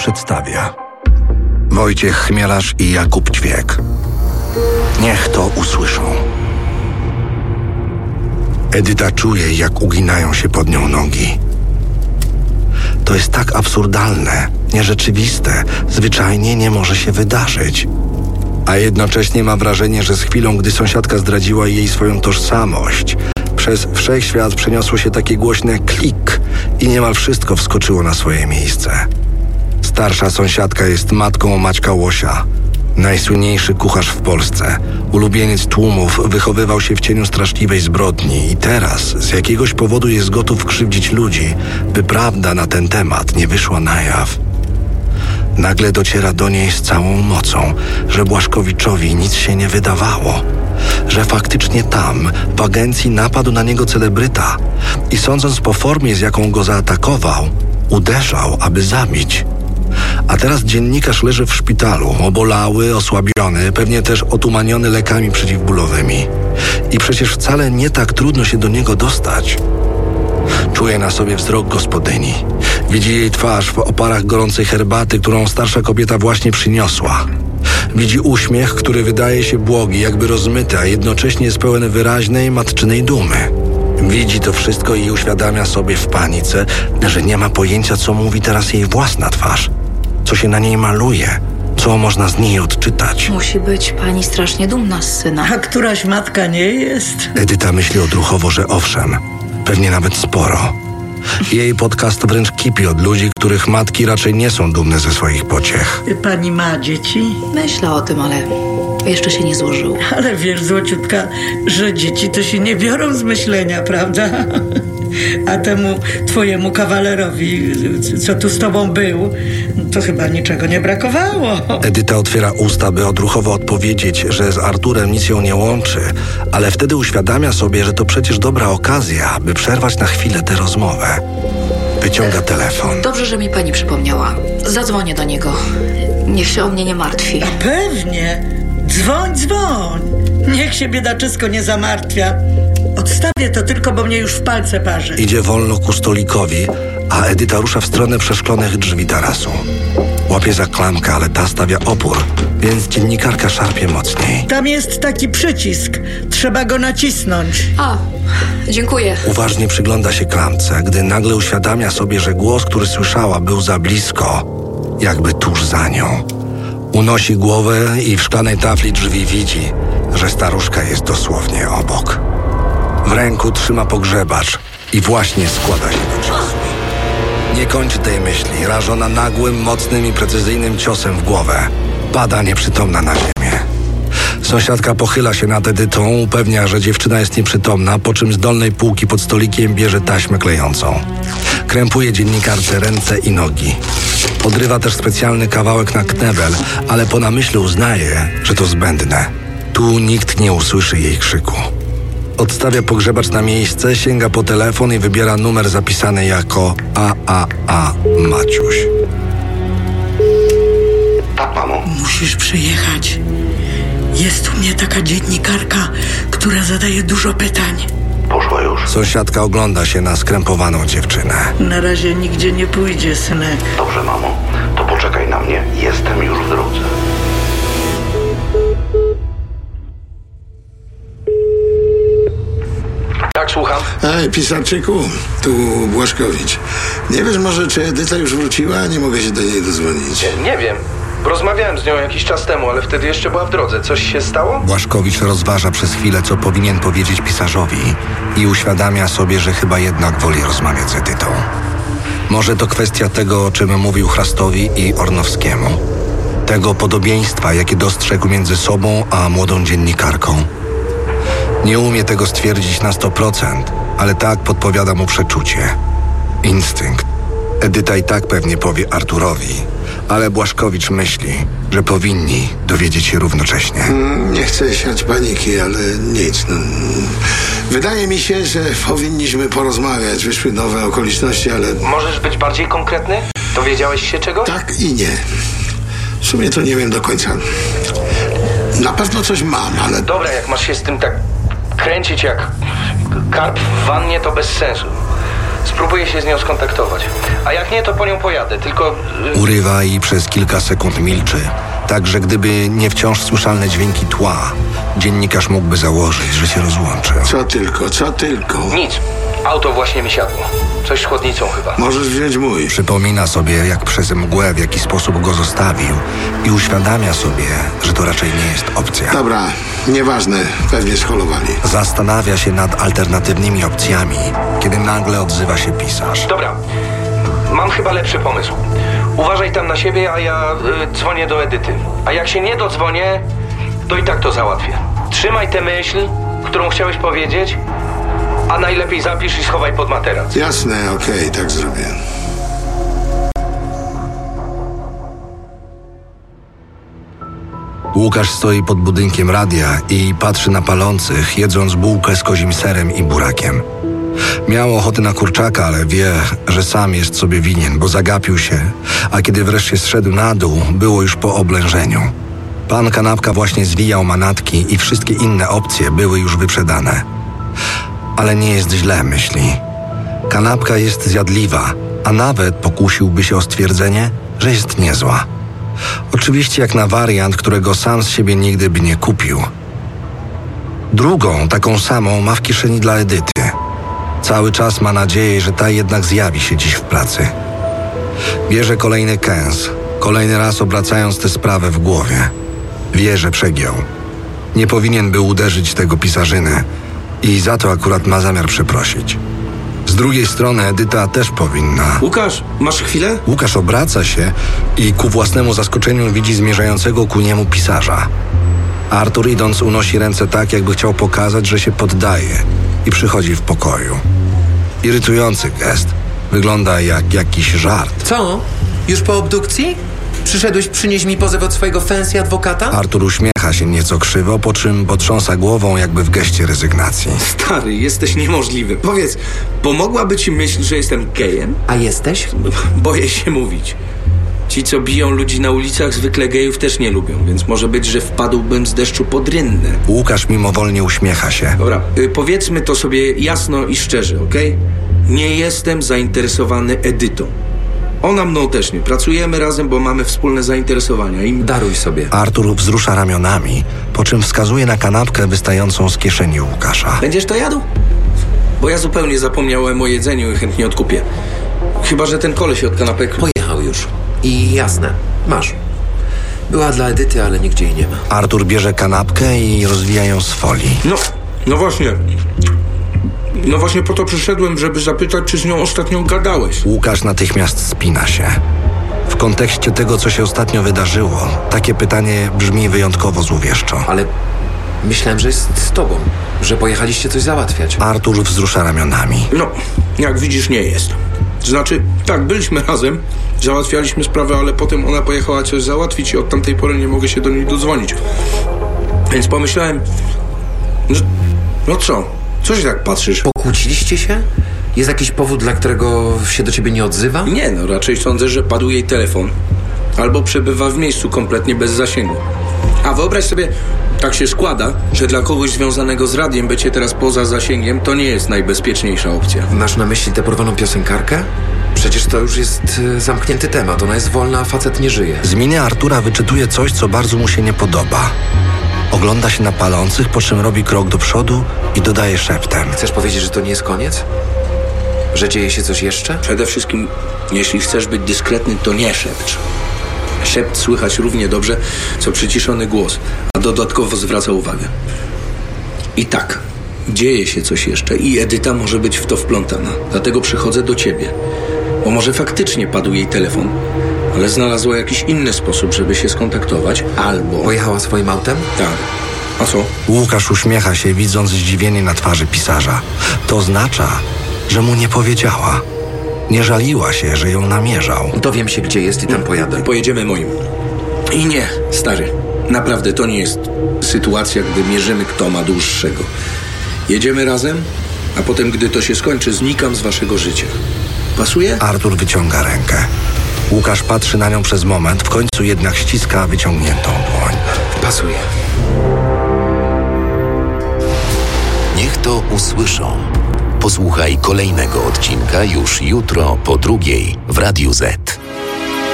przedstawia. Wojciech Chmielarz i Jakub Ćwiek. Niech to usłyszą. Edyta czuje, jak uginają się pod nią nogi. To jest tak absurdalne, nierzeczywiste, zwyczajnie nie może się wydarzyć. A jednocześnie ma wrażenie, że z chwilą, gdy sąsiadka zdradziła jej swoją tożsamość, przez wszechświat przeniosło się takie głośne klik i niemal wszystko wskoczyło na swoje miejsce. Starsza sąsiadka jest matką Maćka Łosia. Najsłynniejszy kucharz w Polsce, ulubieniec tłumów, wychowywał się w cieniu straszliwej zbrodni i teraz z jakiegoś powodu jest gotów krzywdzić ludzi, by prawda na ten temat nie wyszła na jaw. Nagle dociera do niej z całą mocą, że Błaszkowiczowi nic się nie wydawało, że faktycznie tam, w agencji, napadł na niego celebryta i sądząc po formie, z jaką go zaatakował, uderzał, aby zabić. A teraz dziennikarz leży w szpitalu, obolały, osłabiony, pewnie też otumaniony lekami przeciwbólowymi. I przecież wcale nie tak trudno się do niego dostać. Czuje na sobie wzrok gospodyni. Widzi jej twarz w oparach gorącej herbaty, którą starsza kobieta właśnie przyniosła. Widzi uśmiech, który wydaje się błogi, jakby rozmyty, a jednocześnie jest pełen wyraźnej, matczynej dumy. Widzi to wszystko i uświadamia sobie w panice, że nie ma pojęcia, co mówi teraz jej własna twarz. Co się na niej maluje, co można z niej odczytać. Musi być pani strasznie dumna z syna. A któraś matka nie jest? Edyta myśli odruchowo, że owszem, pewnie nawet sporo. Jej podcast wręcz kipi od ludzi, których matki raczej nie są dumne ze swoich pociech. Pani ma dzieci? Myślę o tym, ale jeszcze się nie złożyło. Ale wiesz, złociutka, że dzieci to się nie biorą z myślenia, prawda? A temu twojemu kawalerowi, co tu z tobą był, to chyba niczego nie brakowało. Edyta otwiera usta, by odruchowo odpowiedzieć, że z Arturem nic ją nie łączy, ale wtedy uświadamia sobie, że to przecież dobra okazja, by przerwać na chwilę tę rozmowę. Wyciąga telefon. Dobrze, że mi pani przypomniała. Zadzwonię do niego. Niech się o mnie nie martwi. A pewnie. Dzwoń. Niech się biedaczysko nie zamartwia. Odstawię to tylko, bo mnie już w palce parzy. Idzie wolno ku stolikowi, a Edyta rusza w stronę przeszklonych drzwi tarasu. Łapie za klamkę, ale ta stawia opór, więc dziennikarka szarpie mocniej. Tam jest taki przycisk. Trzeba go nacisnąć. A, dziękuję. Uważnie przygląda się klamce, gdy nagle uświadamia sobie, że głos, który słyszała, był za blisko, jakby tuż za nią. Unosi głowę i w szklanej tafli drzwi widzi, że staruszka jest dosłownie obok. W ręku trzyma pogrzebacz i właśnie składa się do czasu. Nie kończy tej myśli, rażona nagłym, mocnym i precyzyjnym ciosem w głowę. Pada nieprzytomna na ziemię. Sąsiadka pochyla się nad Edytą, upewnia, że dziewczyna jest nieprzytomna, po czym z dolnej półki pod stolikiem bierze taśmę klejącą. Krępuje dziennikarce ręce i nogi. Odrywa też specjalny kawałek na knebel, ale po namyśle uznaje, że to zbędne. Tu nikt nie usłyszy jej krzyku. Odstawia pogrzebacz na miejsce, sięga po telefon i wybiera numer zapisany jako AAA Maciuś. Tak, mamo. Musisz przyjechać. Jest u mnie taka dziennikarka, która zadaje dużo pytań. Poszła już. Sąsiadka ogląda się na skrępowaną dziewczynę. Na razie nigdzie nie pójdzie, synek. Dobrze, mamo. To poczekaj na mnie. Jestem już w drodze. Tak, słucham. Ej, pisarczyku, tu Błaszkowicz. Nie wiesz może, czy Edyta już wróciła? Nie mogę się do niej dodzwonić. Nie wiem. Rozmawiałem z nią jakiś czas temu, ale wtedy jeszcze była w drodze. Coś się stało? Błaszkowicz rozważa przez chwilę, co powinien powiedzieć pisarzowi i uświadamia sobie, że chyba jednak woli rozmawiać z Edytą. Może to kwestia tego, o czym mówił Chrastowi i Ornowskiemu. Tego podobieństwa, jakie dostrzegł między sobą a młodą dziennikarką. Nie umie tego stwierdzić na 100%, ale tak podpowiada mu przeczucie. Instynkt. Edyta i tak pewnie powie Arturowi, ale Błaszkowicz myśli, że powinni dowiedzieć się równocześnie. Nie chcę siać paniki, ale nic. Wydaje mi się, że powinniśmy porozmawiać. Wyszły nowe okoliczności, ale... Możesz być bardziej konkretny? Dowiedziałeś się czegoś? Tak i nie. W sumie to nie wiem do końca. Na pewno coś mam, ale... Dobra, jak masz się z tym tak kręcić jak karp w wannie, to bez sensu. Spróbuję się z nią skontaktować. A jak nie, to po nią pojadę, tylko... Urywa i przez kilka sekund milczy. Tak, że gdyby nie wciąż słyszalne dźwięki tła, dziennikarz mógłby założyć, że się rozłączył. Co tylko? Nic. Auto właśnie mi siadło. Coś z chłodnicą chyba. Możesz wziąć mój. Przypomina sobie, jak przez mgłę w jaki sposób go zostawił i uświadamia sobie, że to raczej nie jest opcja. Dobra, nieważne, pewnie scholowali. Zastanawia się nad alternatywnymi opcjami, kiedy nagle odzywa się pisarz. Dobra, mam chyba lepszy pomysł. Uważaj tam na siebie, a ja dzwonię do Edyty. A jak się nie dodzwonię, to i tak to załatwię. Trzymaj tę myśl, którą chciałeś powiedzieć, a najlepiej zapisz i schowaj pod materac. Jasne, okej, tak zrobię. Łukasz stoi pod budynkiem radia i patrzy na palących, jedząc bułkę z kozim serem i burakiem. Miał ochotę na kurczaka, ale wie, że sam jest sobie winien, bo zagapił się, a kiedy wreszcie zszedł na dół, było już po oblężeniu. Pan Kanapka właśnie zwijał manatki i wszystkie inne opcje były już wyprzedane. Ale nie jest źle, myśli. Kanapka jest zjadliwa, a nawet pokusiłby się o stwierdzenie, że jest niezła. Oczywiście jak na wariant, którego sam z siebie nigdy by nie kupił. Drugą, taką samą, ma w kieszeni dla Edyty. Cały czas ma nadzieję, że ta jednak zjawi się dziś w pracy. Bierze kolejny kęs, kolejny raz obracając tę sprawę w głowie. Wie, że przegiął. Nie powinien był uderzyć tego pisarzynę i za to akurat ma zamiar przeprosić. Z drugiej strony Edyta też powinna. Łukasz, masz chwilę? Łukasz obraca się i ku własnemu zaskoczeniu widzi zmierzającego ku niemu pisarza. Artur idąc unosi ręce tak, jakby chciał pokazać, że się poddaje i przychodzi w pokoju. Irytujący gest. Wygląda jak jakiś żart. Co? Już po obdukcji? Przyszedłeś przynieść mi pozew od swojego fancy adwokata? Artur uśmiecha się nieco krzywo, po czym potrząsa głową jakby w geście rezygnacji. Stary, jesteś niemożliwy. Powiedz, pomogłaby ci myśl, że jestem gejem? A jesteś? Boję się mówić. Ci, co biją ludzi na ulicach, zwykle gejów też nie lubią, więc może być, że wpadłbym z deszczu pod rynnę. Łukasz mimowolnie uśmiecha się. Dobra, powiedzmy to sobie jasno i szczerze, okej? Nie jestem zainteresowany Edytą. Ona mną też nie. Pracujemy razem, bo mamy wspólne zainteresowania. Daruj sobie. Artur wzrusza ramionami, po czym wskazuje na kanapkę wystającą z kieszeni Łukasza. Będziesz to jadł? Bo ja zupełnie zapomniałem o jedzeniu i chętnie odkupię. Chyba że ten koleś od kanapek... Pojechał już. I jasne. Masz. Była dla Edyty, ale nigdzie jej nie ma. Artur bierze kanapkę i rozwija ją z folii. No właśnie. No właśnie po to przyszedłem, żeby zapytać, czy z nią ostatnio gadałeś. Łukasz natychmiast spina się. W kontekście tego, co się ostatnio wydarzyło, takie pytanie brzmi wyjątkowo złowieszczo. Ale myślałem, że jest z tobą. Że pojechaliście coś załatwiać. Artur wzrusza ramionami. No, jak widzisz, nie jest. Znaczy, tak, byliśmy razem, załatwialiśmy sprawę, ale potem ona pojechała coś załatwić i od tamtej pory nie mogę się do niej dodzwonić. Więc pomyślałem, że... No co? Co się tak patrzysz? Pokłóciliście się? Jest jakiś powód, dla którego się do ciebie nie odzywa? Nie, no raczej sądzę, że padł jej telefon. Albo przebywa w miejscu kompletnie bez zasięgu. A wyobraź sobie, tak się składa, że dla kogoś związanego z radiem bycie teraz poza zasięgiem to nie jest najbezpieczniejsza opcja. Masz na myśli tę porwaną piosenkarkę? Przecież to już jest zamknięty temat. Ona jest wolna, a facet nie żyje. Z miny Artura wyczytuje coś, co bardzo mu się nie podoba. Ogląda się na palących, po czym robi krok do przodu i dodaje szeptem. Chcesz powiedzieć, że to nie jest koniec? Że dzieje się coś jeszcze? Przede wszystkim, jeśli chcesz być dyskretny, to nie szepcz. Szept słychać równie dobrze, co przyciszony głos, a dodatkowo zwraca uwagę. I tak, dzieje się coś jeszcze i Edyta może być w to wplątana. Dlatego przychodzę do ciebie. Bo może faktycznie padł jej telefon, ale znalazła jakiś inny sposób, żeby się skontaktować, albo... Pojechała swoim autem? Tak. A co? Łukasz uśmiecha się, widząc zdziwienie na twarzy pisarza. To oznacza, że mu nie powiedziała. Nie żaliła się, że ją namierzał. Dowiem się, gdzie jest i tam pojadę. Pojedziemy moim. I nie, stary, naprawdę to nie jest sytuacja, gdy mierzymy, kto ma dłuższego. Jedziemy razem, a potem, gdy to się skończy, znikam z waszego życia. Pasuje? Artur wyciąga rękę. Łukasz patrzy na nią przez moment, w końcu jednak ściska wyciągniętą dłoń. Pasuje. Niech to usłyszą. Posłuchaj kolejnego odcinka już jutro po 2:00 w Radiu Z.